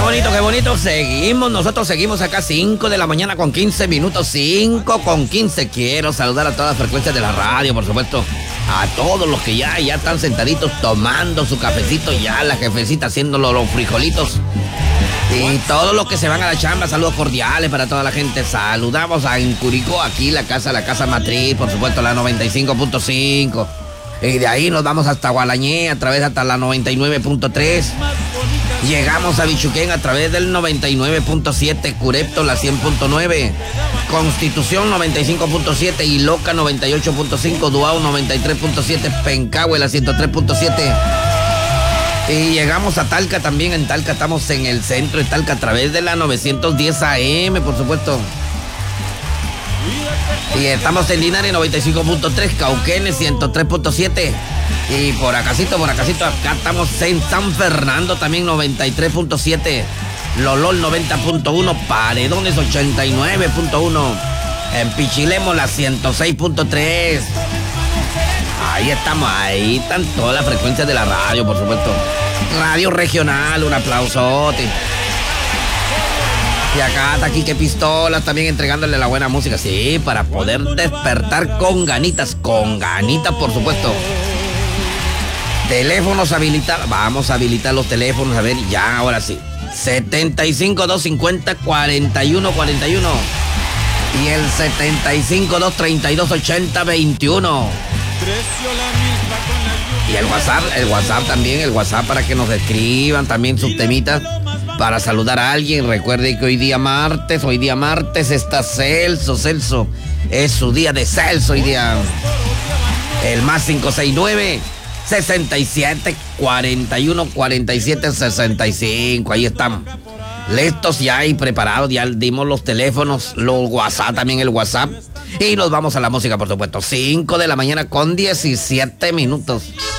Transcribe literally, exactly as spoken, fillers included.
bonito, qué bonito. Seguimos, nosotros seguimos acá cinco de la mañana con quince minutos, cinco con quince. Quiero saludar a todas las frecuencias de la radio, por supuesto. A todos los que ya, ya están sentaditos tomando su cafecito, ya la jefecita haciéndolo los frijolitos. Y todos los que se van a la chamba, saludos cordiales para toda la gente. Saludamos a en Curicó, aquí la casa, la casa matriz, por supuesto, la noventa y cinco punto cinco. Y de ahí nos vamos hasta Gualañé, a través hasta la noventa y nueve punto tres. Llegamos a Bichuquén a través del noventa y nueve punto siete, Curepto la cien punto nueve, Constitución noventa y cinco punto siete, Iloca noventa y ocho punto cinco, Duao noventa y tres punto siete, Pencahue la ciento tres punto siete. Y llegamos a Talca también, en Talca estamos en el centro de Talca a través de la novecientos diez A M, por supuesto. Y estamos en Linares noventa y cinco punto tres, Cauquenes ciento tres punto siete. Y por acasito, por acasito, acá estamos en San Fernando también noventa y tres punto siete. Lolol noventa punto uno, Paredones ochenta y nueve punto uno. En Pichilemo la ciento seis punto tres. Ahí estamos, ahí están todas las frecuencias de la radio, por supuesto. Radio regional, un aplausote. Y acá está Quique Pistolas también entregándole la buena música. Sí, para poder despertar con ganitas, con ganitas, por supuesto. Teléfonos habilitados. Vamos a habilitar los teléfonos, a ver, ya, ahora sí. setenta y cinco, doscientos cincuenta, cuarenta y uno cuarenta y uno. Y el setenta y cinco, doscientos treinta y dos, ochenta, veintiuno. Y el WhatsApp, el WhatsApp también, el WhatsApp para que nos escriban también sus temitas. Para saludar a alguien, recuerde que hoy día martes, hoy día martes está Celso, Celso. Es su día de Celso hoy día. El más cinco seis nueve, sesenta y siete, cuarenta y uno, cuarenta y siete, sesenta y cinco. Ahí estamos. Listos ya y preparados. Ya dimos los teléfonos, los WhatsApp, también el WhatsApp. Y nos vamos a la música, por supuesto. cinco de la mañana con diecisiete minutos.